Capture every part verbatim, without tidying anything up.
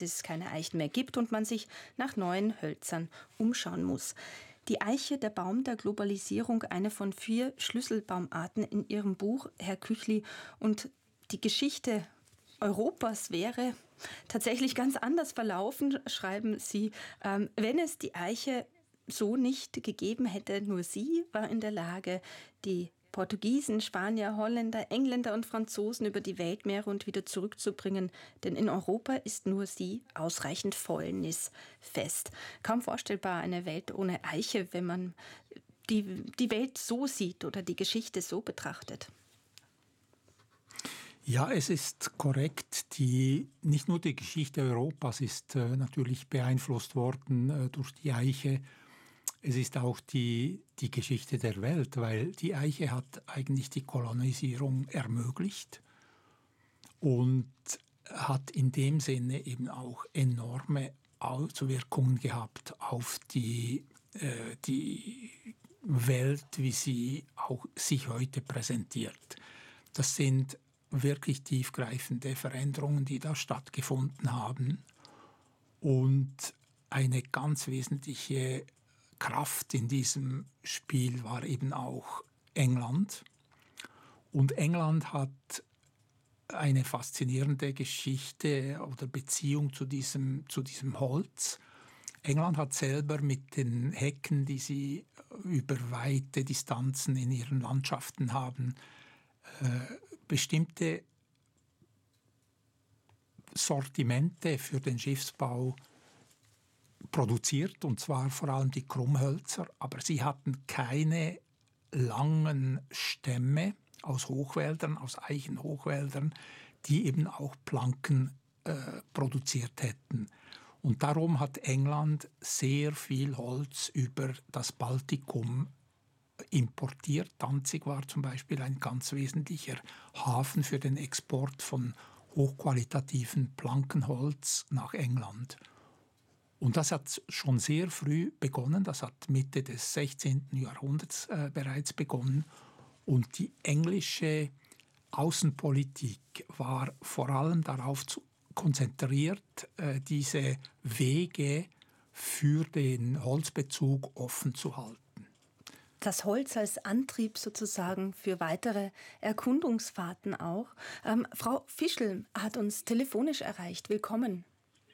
es keine Eichen mehr gibt und man sich nach neuen Hölzern umschauen muss. Die Eiche, der Baum der Globalisierung, eine von vier Schlüsselbaumarten in Ihrem Buch, Herr Küchli. Und die Geschichte Europas wäre tatsächlich ganz anders verlaufen, schreiben Sie, ähm, wenn es die Eiche so nicht gegeben hätte. Nur sie war in der Lage, die Portugiesen, Spanier, Holländer, Engländer und Franzosen über die Weltmeere und wieder zurückzubringen. Denn in Europa ist nur sie ausreichend fäulnisfest. Kaum vorstellbar eine Welt ohne Eiche, wenn man die, die Welt so sieht oder die Geschichte so betrachtet. Ja, es ist korrekt. Die, nicht nur die Geschichte Europas ist äh, natürlich beeinflusst worden äh, durch die Eiche. Es ist auch die, die Geschichte der Welt, weil die Eiche hat eigentlich die Kolonisierung ermöglicht und hat in dem Sinne eben auch enorme Auswirkungen gehabt auf die, äh, die Welt, wie sie auch sich heute präsentiert. Das sind wirklich tiefgreifende Veränderungen, die da stattgefunden haben. Und eine ganz wesentliche Kraft in diesem Spiel war eben auch England. Und England hat eine faszinierende Geschichte oder Beziehung zu diesem, zu diesem Holz. England hat selber mit den Hecken, die sie über weite Distanzen in ihren Landschaften haben, äh, bestimmte Sortimente für den Schiffsbau produziert, und zwar vor allem die Krummhölzer, aber sie hatten keine langen Stämme aus Hochwäldern, aus Eichenhochwäldern, die eben auch Planken äh, produziert hätten. Und darum hat England sehr viel Holz über das Baltikum importiert. Danzig war zum Beispiel ein ganz wesentlicher Hafen für den Export von hochqualitativen Plankenholz nach England. Und das hat schon sehr früh begonnen, das hat Mitte des sechzehnten. Jahrhunderts äh, bereits begonnen. Und die englische Außenpolitik war vor allem darauf zu, konzentriert, äh, diese Wege für den Holzbezug offen zu halten. Das Holz als Antrieb sozusagen für weitere Erkundungsfahrten auch. Ähm, Frau Fischl hat uns telefonisch erreicht. Willkommen.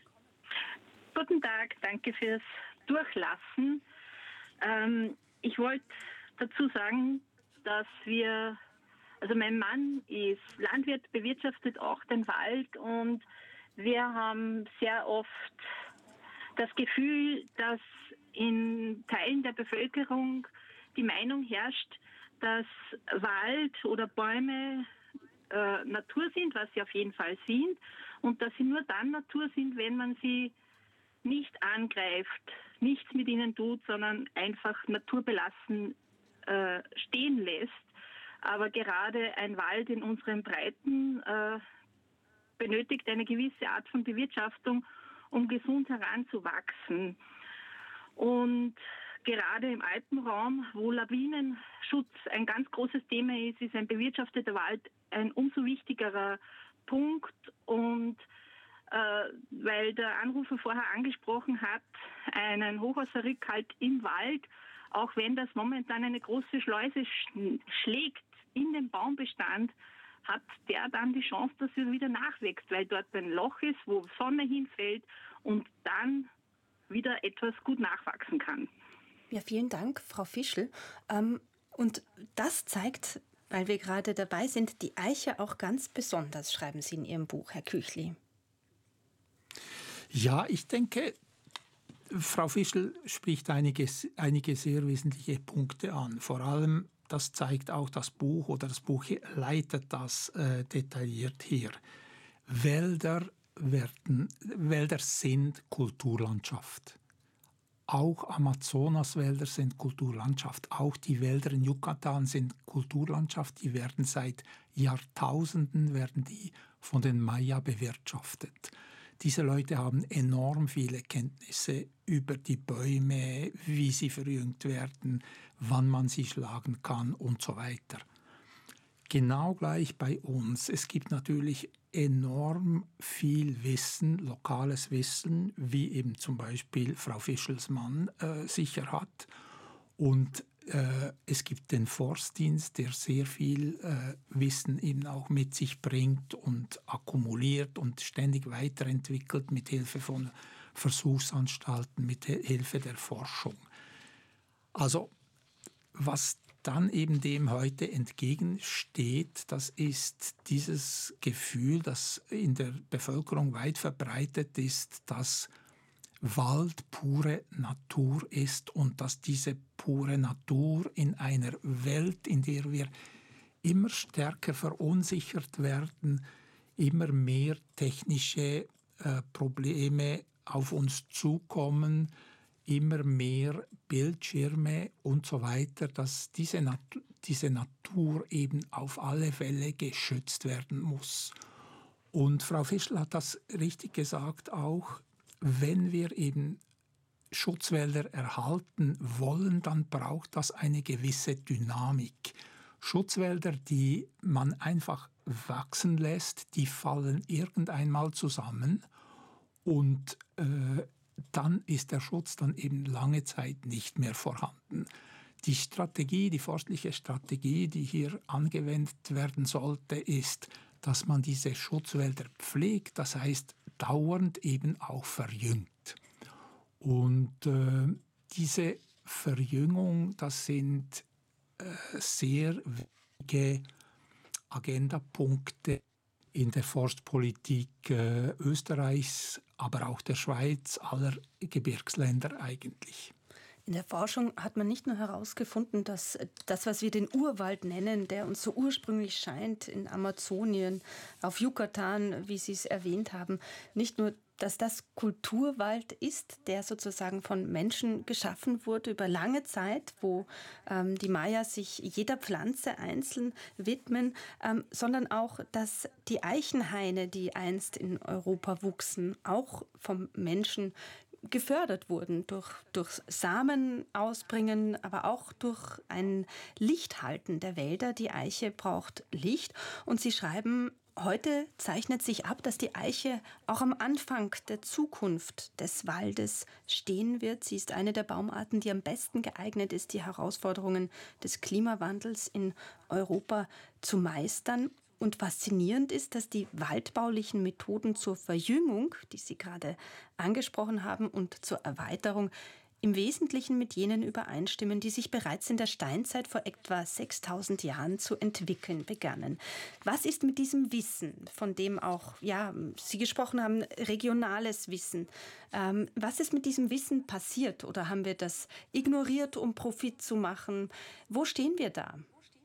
Guten Tag, danke fürs Durchlassen. Ähm, ich wollte dazu sagen, dass wir, also mein Mann ist Landwirt, bewirtschaftet auch den Wald und wir haben sehr oft das Gefühl, dass in Teilen der Bevölkerung die Meinung herrscht, dass Wald oder Bäume äh, Natur sind, was sie auf jeden Fall sind, und dass sie nur dann Natur sind, wenn man sie nicht angreift, nichts mit ihnen tut, sondern einfach naturbelassen äh, stehen lässt. Aber gerade ein Wald in unseren Breiten äh, benötigt eine gewisse Art von Bewirtschaftung, um gesund heranzuwachsen. Und gerade im Alpenraum, wo Lawinenschutz ein ganz großes Thema ist, ist ein bewirtschafteter Wald ein umso wichtigerer Punkt. Und äh, weil der Anrufer vorher angesprochen hat, einen Hochwasserrückhalt im Wald, auch wenn das momentan eine große Schleuse sch- schlägt in den Baumbestand, hat der dann die Chance, dass er wieder nachwächst, weil dort ein Loch ist, wo Sonne hinfällt und dann wieder etwas gut nachwachsen kann. Ja, vielen Dank, Frau Fischl. Ähm, und das zeigt, weil wir gerade dabei sind, die Eiche auch ganz besonders, schreiben Sie in Ihrem Buch, Herr Küchli. Ja, ich denke, Frau Fischl spricht einige, einige sehr wesentliche Punkte an. Vor allem, das zeigt auch das Buch, oder das Buch leitet das äh, detailliert hier. Wälder, werden, Wälder sind Kulturlandschaft. Auch Amazonaswälder sind Kulturlandschaft. Auch die Wälder in Yucatan sind Kulturlandschaft. Die werden seit Jahrtausenden werden die von den Maya bewirtschaftet. Diese Leute haben enorm viele Kenntnisse über die Bäume, wie sie verjüngt werden, wann man sie schlagen kann und so weiter. genau gleich bei uns. Es gibt natürlich enorm viel Wissen, lokales Wissen, wie eben zum Beispiel Frau Fischels Mann äh, sicher hat. Und äh, es gibt den Forstdienst, der sehr viel äh, Wissen eben auch mit sich bringt und akkumuliert und ständig weiterentwickelt mit Hilfe von Versuchsanstalten, mit Hilfe der Forschung. Also was dann eben dem heute entgegensteht, das ist dieses Gefühl, das in der Bevölkerung weit verbreitet ist, dass Wald pure Natur ist und dass diese pure Natur in einer Welt, in der wir immer stärker verunsichert werden, immer mehr technische äh, Probleme auf uns zukommen, immer mehr Bildschirme und so weiter, dass diese, Nat- diese Natur eben auf alle Fälle geschützt werden muss. Und Frau Fischl hat das richtig gesagt auch, wenn wir eben Schutzwälder erhalten wollen, dann braucht das eine gewisse Dynamik. Schutzwälder, die man einfach wachsen lässt, die fallen irgendeinmal zusammen und äh, dann ist der Schutz dann eben lange Zeit nicht mehr vorhanden. Die Strategie, die forstliche Strategie, die hier angewendet werden sollte, ist, dass man diese Schutzwälder pflegt, das heißt dauernd eben auch verjüngt. Und äh, diese Verjüngung, das sind äh, sehr wichtige Agendapunkte in der Forstpolitik äh, Österreichs, aber auch der Schweiz, aller Gebirgsländer eigentlich. In der Forschung hat man nicht nur herausgefunden, dass das, was wir den Urwald nennen, der uns so ursprünglich scheint, in Amazonien, auf Yucatan, wie Sie es erwähnt haben, nicht nur, dass das Kulturwald ist, der sozusagen von Menschen geschaffen wurde über lange Zeit, wo ähm, die Maya sich jeder Pflanze einzeln widmen, ähm, sondern auch, dass die Eichenhaine, die einst in Europa wuchsen, auch vom Menschen gefördert wurden durch, durch Samen ausbringen, aber auch durch ein Lichthalten der Wälder. Die Eiche braucht Licht und Sie schreiben, heute zeichnet sich ab, dass die Eiche auch am Anfang der Zukunft des Waldes stehen wird. Sie ist eine der Baumarten, die am besten geeignet ist, die Herausforderungen des Klimawandels in Europa zu meistern. Und faszinierend ist, dass die waldbaulichen Methoden zur Verjüngung, die Sie gerade angesprochen haben, und zur Erweiterung im Wesentlichen mit jenen übereinstimmen, die sich bereits in der Steinzeit vor etwa sechstausend Jahren zu entwickeln begannen. Was ist mit diesem Wissen, von dem auch ja, Sie gesprochen haben, regionales Wissen, ähm, was ist mit diesem Wissen passiert? Oder haben wir das ignoriert, um Profit zu machen? Wo stehen wir da?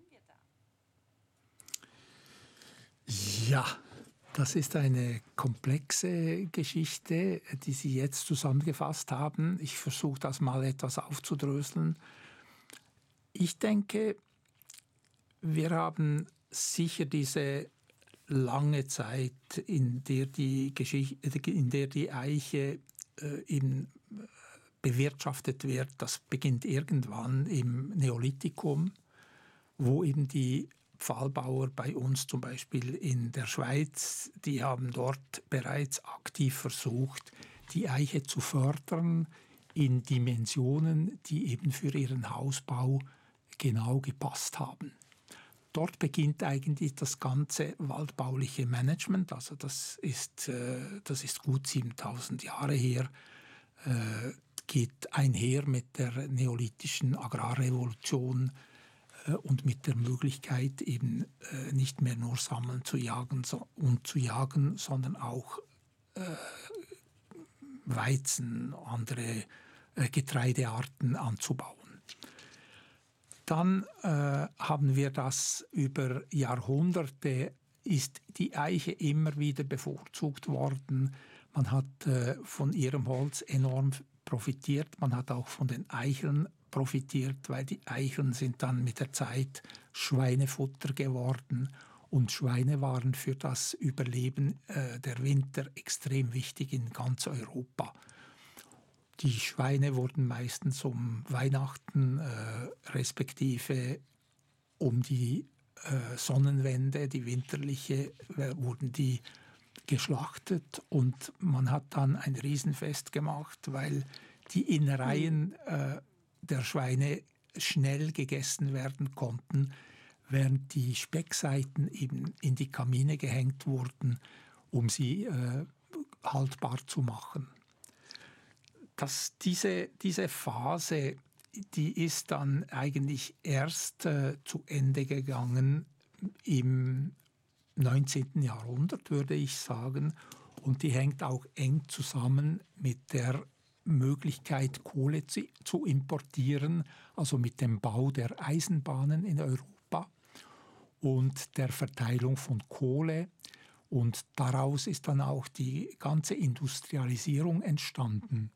Ja, das ist eine komplexe Geschichte, die Sie jetzt zusammengefasst haben. Ich versuche das mal etwas aufzudröseln. Ich denke, wir haben sicher diese lange Zeit, in der die, Geschichte, in der die Eiche äh, eben bewirtschaftet wird. Das beginnt irgendwann im Neolithikum, wo eben die Pfahlbauer bei uns zum Beispiel in der Schweiz, die haben dort bereits aktiv versucht, die Eiche zu fördern in Dimensionen, die eben für ihren Hausbau genau gepasst haben. Dort beginnt eigentlich das ganze waldbauliche Management, also das ist, äh, das ist gut siebentausend Jahre her, äh, geht einher mit der neolithischen Agrarrevolution und mit der Möglichkeit, eben äh, nicht mehr nur sammeln zu jagen so, und zu jagen, sondern auch äh, Weizen, andere äh, Getreidearten anzubauen. Dann äh, haben wir das über Jahrhunderte, ist die Eiche immer wieder bevorzugt worden. Man hat äh, von ihrem Holz enorm profitiert, man hat auch von den Eicheln profitiert, weil die Eicheln sind dann mit der Zeit Schweinefutter geworden und Schweine waren für das Überleben äh, der Winter extrem wichtig in ganz Europa. Die Schweine wurden meistens um Weihnachten äh, respektive um die äh, Sonnenwende, die winterliche, äh, wurden die geschlachtet und man hat dann ein Riesenfest gemacht, weil die Innereien äh, der Schweine schnell gegessen werden konnten, während die Speckseiten eben in die Kamine gehängt wurden, um sie äh, haltbar zu machen. Das, diese, diese Phase, die ist dann eigentlich erst äh, zu Ende gegangen im neunzehnten. Jahrhundert, würde ich sagen. Und die hängt auch eng zusammen mit der Möglichkeit, Kohle zu, zu importieren, also mit dem Bau der Eisenbahnen in Europa und der Verteilung von Kohle. Und daraus ist dann auch die ganze Industrialisierung entstanden.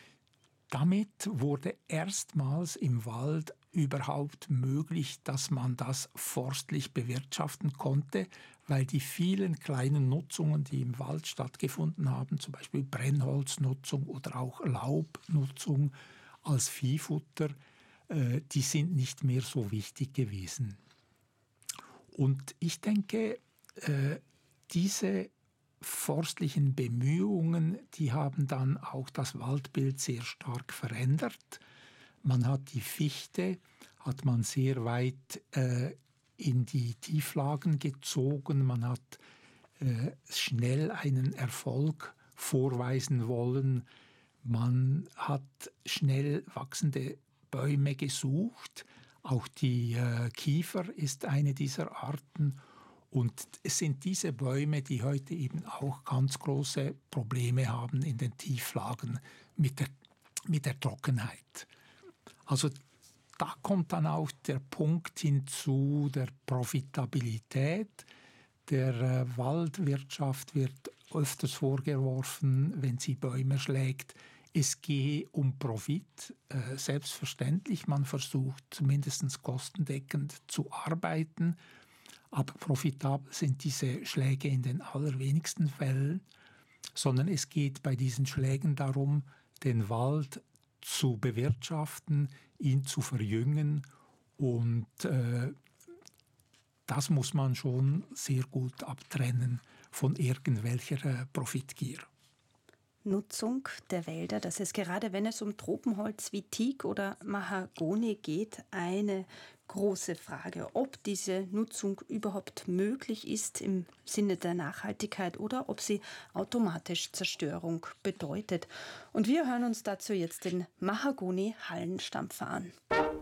Damit wurde erstmals im Wald überhaupt möglich, dass man das forstlich bewirtschaften konnte, weil die vielen kleinen Nutzungen, die im Wald stattgefunden haben, zum Beispiel Brennholznutzung oder auch Laubnutzung als Viehfutter, äh, die sind nicht mehr so wichtig gewesen. Und ich denke, äh, diese forstlichen Bemühungen, die haben dann auch das Waldbild sehr stark verändert. Man hat die Fichte, hat man sehr weit äh, in die Tieflagen gezogen. Man hat äh, schnell einen Erfolg vorweisen wollen. Man hat schnell wachsende Bäume gesucht. Auch die äh, Kiefer ist eine dieser Arten. Und es sind diese Bäume, die heute eben auch ganz große Probleme haben in den Tieflagen mit der, mit der Trockenheit. Also da kommt dann auch der Punkt hinzu der Profitabilität. Der äh, Waldwirtschaft wird öfters vorgeworfen, wenn sie Bäume schlägt, es gehe um Profit. Äh, selbstverständlich, man versucht zumindest kostendeckend zu arbeiten. Aber profitabel sind diese Schläge in den allerwenigsten Fällen, sondern es geht bei diesen Schlägen darum, den Wald zu bewirtschaften, ihn zu verjüngen und äh, das muss man schon sehr gut abtrennen von irgendwelcher äh, Profitgier. Nutzung der Wälder, das ist gerade, wenn es um Tropenholz wie Teak oder Mahagoni geht, eine große Frage, ob diese Nutzung überhaupt möglich ist im Sinne der Nachhaltigkeit oder ob sie automatisch Zerstörung bedeutet. Und wir hören uns dazu jetzt den Mahagoni-Hallenstampfer an.